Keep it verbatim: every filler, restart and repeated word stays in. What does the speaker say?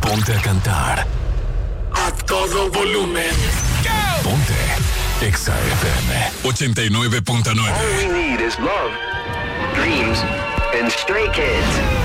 ponte a cantar. A todo volumen. Go. Ponte Exa F M ochenta y nueve punto nueve. All we need is love, dreams, and Stray Kids.